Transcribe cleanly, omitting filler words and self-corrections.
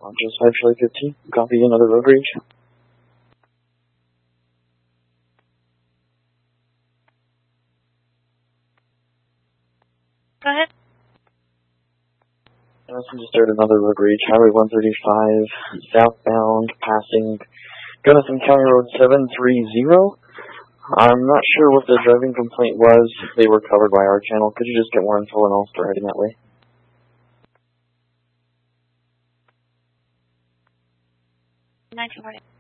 Just actually 15. Copy another road rage. Go ahead. Madison just started another road rage. Highway 135, southbound, passing Gunnison County Road 730. I'm not sure what the driving complaint was. They were covered by our channel. Could you just get more info and I'll start heading that way? 1940.